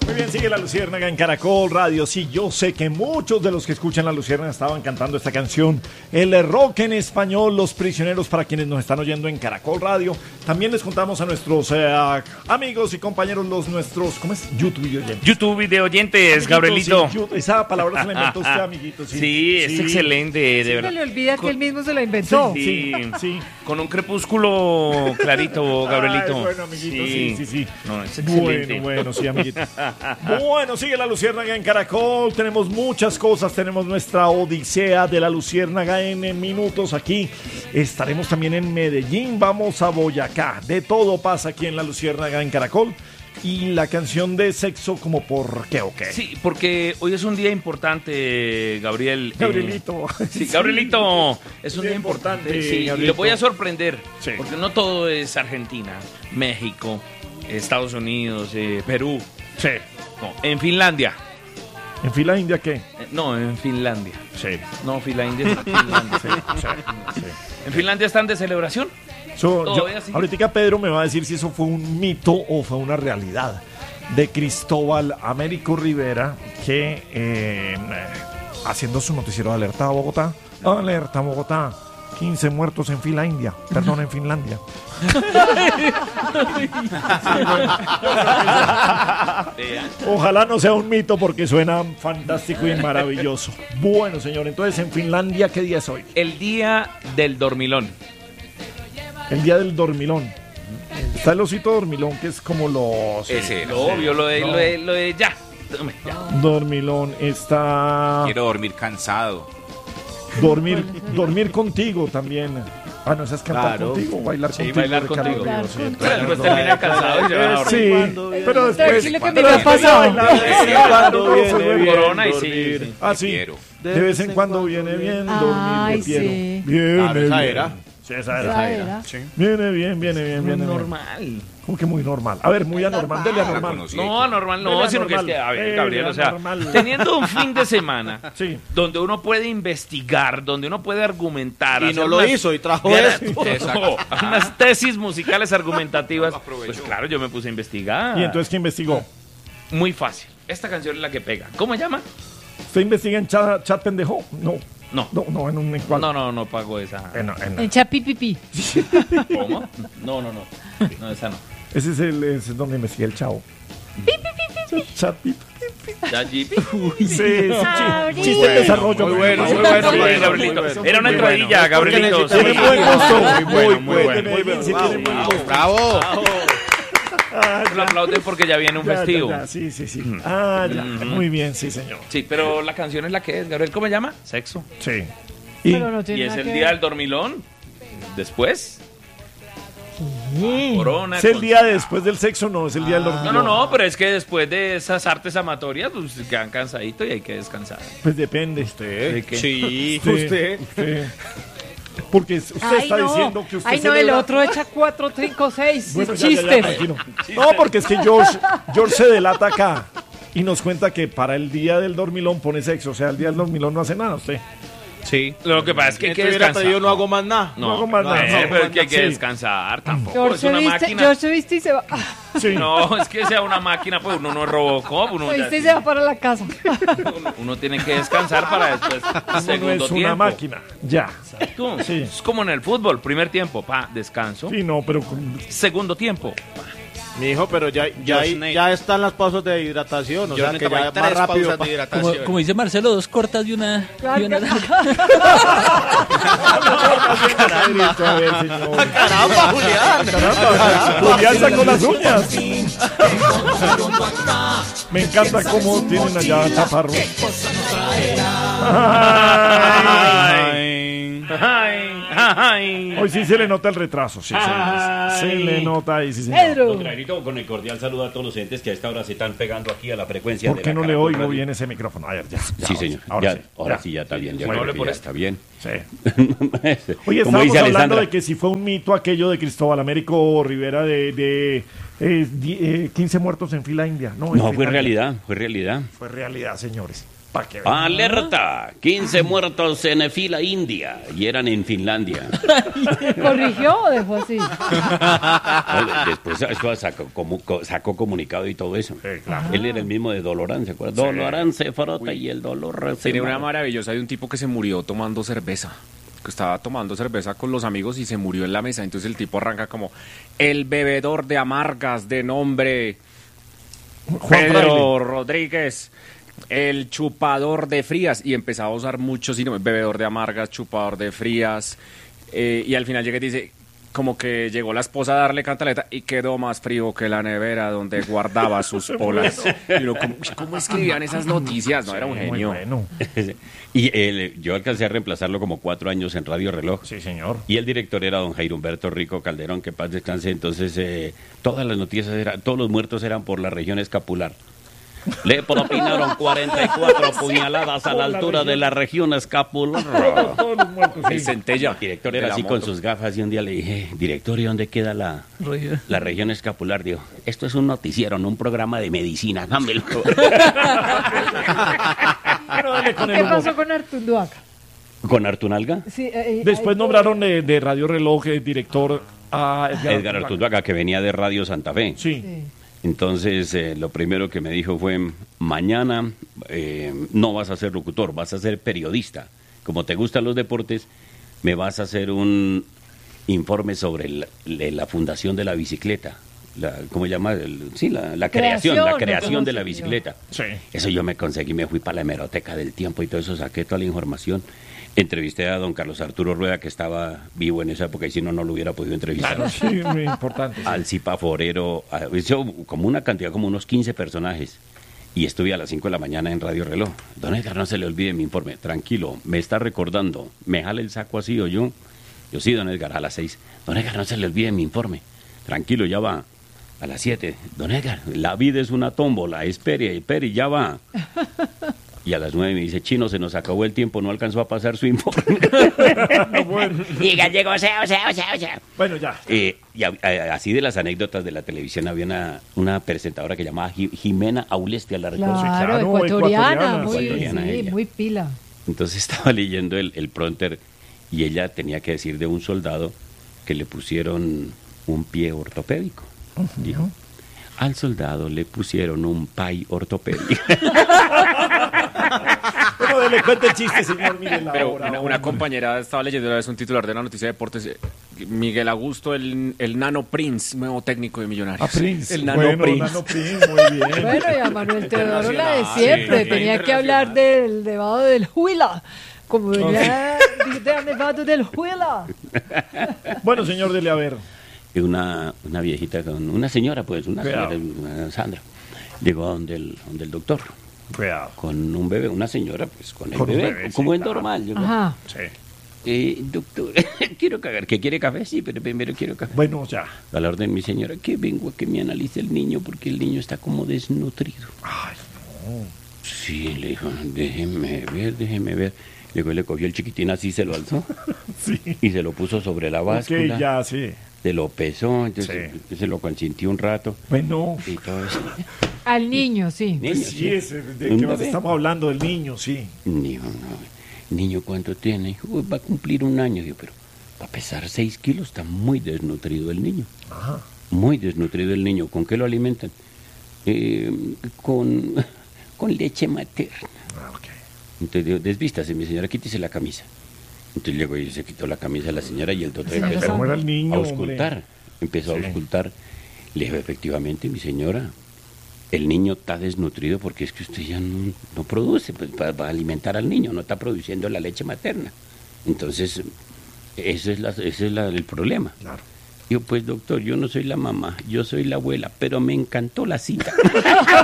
Muy bien, sigue La Luciérnaga en Caracol Radio. Sí, yo sé que muchos de los que escuchan La Luciérnaga estaban cantando esta canción. El rock en español, Los Prisioneros, para quienes nos están oyendo en Caracol Radio. También les contamos a nuestros amigos y compañeros, nuestros, ¿cómo es? YouTube videoyentes. YouTube videoyentes, Gabrielito. Sí, esa palabra se la inventó usted, amiguito. Sí, es excelente, de verdad. Se le olvida que él mismo se la inventó. Sí. Con un crepúsculo clarito, Gabrielito. Bueno, amiguito, sí. No, es excelente. Bueno, sí, amiguito. Bueno, sigue La Luciérnaga en Caracol. Tenemos muchas cosas. Tenemos nuestra odisea de La Luciérnaga en minutos aquí. Estaremos también en Medellín. Vamos a Boyacá. De todo pasa aquí en La Luciérnaga en Caracol. Y la canción de Sexo, como por qué o qué. Sí, porque hoy es un día importante, Gabriel. Gabrielito. Sí, Gabrielito. Es un día importante. Sí, y lo voy a sorprender. Sí. Porque no todo es Argentina, México, Estados Unidos, Perú. Sí. No, en Finlandia. ¿En fila india qué? No, en Finlandia. Sí. No, Finlandia es Finlandia. Sí. ¿En Finlandia están de celebración? Ahorita Pedro me va a decir si eso fue un mito o fue una realidad de Cristóbal Américo Rivera, que haciendo su noticiero de Alerta Bogotá, 15 muertos en fila india, perdón, en Finlandia. Ojalá no sea un mito porque suena fantástico y maravilloso. Bueno, señor, entonces en Finlandia, ¿qué día es hoy? El día del dormilón. El día del dormilón. Está el osito dormilón, que es como los... Ese, obvio, lo de ya. Dormilón está... Quiero dormir cansado. Dormir contigo también. No, esa es cantar contigo, bailar contigo. Bailar contigo. Después termina cansado y se van a dormir. Sí, pero después... Tranquilo que me ha pasado. Corona y sí. Sí. De vez en cuando viene bien dormir. Ay, sí. Viene esa bien. era. Sí, esa era. Sí. Viene bien. Normal. ¿Cómo que muy normal? A ver, muy anormal. Dele anormal. No, anormal no, sino que es que, a ver, Gabriel, o sea, teniendo un fin de semana donde uno puede investigar, donde uno puede argumentar. Y no lo hizo y trajo esto. Unas tesis musicales argumentativas. Pues claro, yo me puse a investigar. ¿Y entonces qué investigó? Muy fácil. Esta canción es la que pega. ¿Cómo se llama? ¿Usted investiga en chat pendejo? No, en un encuadre. No pago esa. En Chapipipi. ¿Cómo? No, esa no. Ese es donde investiga el chavo. Chat chiste de desarrollo. Muy bueno, Gabrielito. Era una entradilla, Gabrielito. Tiene buen gusto. Muy bueno. Bravo. Lo aplauden porque ya viene un festivo. Sí. Muy bien, sí, señor. Sí, pero la canción es la que es, Gabriel. ¿Cómo se llama? Sexo. Sí. Y es el día del dormilón. Después. Corona. ¿Es el día después del sexo? No, es el día del dormilón. No, pero es que después de esas artes amatorias, pues quedan cansaditos y hay que descansar. Pues depende. ¿Usted? Sí, usted. Porque usted está diciendo que usted el otro echa 4, 5, 6 chistes. No, porque es que George se delata acá y nos cuenta que para el día del dormilón pone sexo. O sea, el día del dormilón no hace nada usted. Sí. Lo que pasa es que hay que descansar. Yo no hago más nada. No hago más nada. Pero es que hay que descansar. Tampoco es una máquina. George se viste y se va. Sí. No, es que sea una máquina, pues uno no es Robocop. Se viste y se va para la casa. Uno tiene que descansar para después. No es una máquina. Ya. Exacto. Sí. Es como en el fútbol. Primer tiempo, descanso. Sí, no, pero... Segundo tiempo, Mi hijo, pero ya están las pausas de hidratación, o sea que ya más rápido. Como dice Marcelo, 2 cortas y una larga. ¡Caramba, Julián! Julián sacó las uñas. Me encanta cómo tienen allá chaparro. Hoy sí se le nota el retraso. Sí, se le nota ahí. Sí, Pedro. Don Granito, con el cordial saludo a todos los entes que a esta hora se están pegando aquí a la frecuencia. ¿Por qué no le oigo bien ese micrófono? A ver, ya. Sí, señor. Ahora sí, ya está bien. Ya está bien. Sí. Oye, estábamos hablando de que si fue un mito aquello de Cristóbal Américo Rivera de 15 muertos en fila india. No, fue realidad. Fue realidad, señores. Alerta, 15 muertos en fila india y eran en Finlandia. ¿Corrigió o dejó así? Después eso sacó comunicado y todo eso. Claro. Él era el mismo de Dolorán, ¿se acuerdan? Sí. Dolorán se frota y el dolor se... Tiene una maravillosa de un tipo que se murió tomando cerveza. Que estaba tomando cerveza con los amigos y se murió en la mesa. Entonces el tipo arranca como: el bebedor de amargas de nombre Pedro Rodríguez, el chupador de frías, y empezaba a usar muchos sinónimos: bebedor de amargas, chupador de frías, y al final llega y dice, como que llegó la esposa a darle cantaleta y quedó más frío que la nevera donde guardaba sus polas. Y uno, ¿cómo escribían esas noticias? No, era un genio. Bueno. Y yo alcancé a reemplazarlo como 4 años en Radio Reloj. Sí, señor. Y el director era don Jairo Humberto Rico Calderón, que paz descanse. Entonces, todas las noticias todos los muertos eran por la región escapular. Le propinaron 44 puñaladas a la altura de la región escapular. El centella. El director era así con sus gafas y un día le dije: director, ¿y dónde queda la región escapular? Digo, esto es un noticiero, no un programa de medicina, dámelo. ¿Qué pasó con Artunduaga? ¿Con Artunalga? Sí, después nombraron de Radio Reloj director a Edgar Artunduaga, que venía de Radio Santa Fe. Sí. Entonces, lo primero que me dijo fue: mañana no vas a ser locutor, vas a ser periodista. Como te gustan los deportes, me vas a hacer un informe sobre la fundación de la bicicleta. ¿Cómo se llama? La creación de la bicicleta. Sí. Eso yo me conseguí, me fui para la hemeroteca del tiempo y todo eso, saqué toda la información. Entrevisté a don Carlos Arturo Rueda, que estaba vivo en esa época, y si no, no lo hubiera podido entrevistar. Claro, sí, muy importante. Sí. Al Zipa Forero, hizo como una cantidad, como unos 15 personajes. Y estuve a las 5 de la mañana en Radio Reloj. Don Edgar, no se le olvide mi informe. Tranquilo, me está recordando. ¿Me jala el saco así o yo? Yo sí, don Edgar, a las 6. Don Edgar, no se le olvide mi informe. Tranquilo, ya va. A las 7. Don Edgar, la vida es una tómbola. Espere, ya va. Y a las 9 me dice: Chino, se nos acabó el tiempo, no alcanzó a pasar su informe. Bueno. Y gallego, o sea. Bueno, ya. Y así de las anécdotas de la televisión, había una presentadora que llamaba Jimena Aulestia, ¿la recuerdo? Claro, ecuatoriana, muy pila. Entonces estaba leyendo el prompter y ella tenía que decir de un soldado que le pusieron un pie ortopédico. Dijo: al soldado le pusieron un pay ortopédico. Bueno, le cuenta el chiste, señor Miguel. Pero una compañera estaba leyendo una vez un titular de la noticia de deportes: Miguel Augusto, el Nano Prince, nuevo técnico de Millonarios. Prince. El Nano Prince. Nano Prince, muy bien. Bueno, y a Manuel Teodoro la de siempre. Tenía que hablar del nevado del Huila. Como venía del nevado del Huila. Bueno, señor, dele a ver. Una viejita, una señora, una Sandra, llegó donde el doctor. Cuidado. Con un bebé, una señora, pues con el bebé, como es normal. Ajá. Sí. Doctor, quiero cagar. ¿Que quiere café? Sí, pero primero quiero café. Bueno, ya. A la orden, mi señora, que vengo a que me analice el niño porque el niño está como desnutrido. Ay, no. Sí, le dijo: déjeme ver. Luego le cogió el chiquitín así, se lo alzó. Sí. Y se lo puso sobre la báscula. Ok, ya, sí. Se lo pesó, entonces se lo consintió un rato. Bueno. Y todo eso. Al niño, sí. Niño, sí, ¿de qué más estamos hablando? Del niño, sí. Niño, ¿cuánto tiene? Dijo: va a cumplir 1 año. Digo: pero va a pesar 6 kilos, está muy desnutrido el niño. Ajá. Muy desnutrido el niño. ¿Con qué lo alimentan? Con leche materna. Ok. Entonces digo: desvístase, mi señora, quítese la camisa. Entonces llegó y se quitó la camisa de la señora y el doctor empezó a auscultar. Empezó a auscultar. Le dijo: efectivamente, mi señora, el niño está desnutrido porque es que usted ya no produce pues, para alimentar al niño, no está produciendo la leche materna. Entonces, ese es el problema. Claro. Yo, pues doctor, yo no soy la mamá, yo soy la abuela, pero me encantó la cita.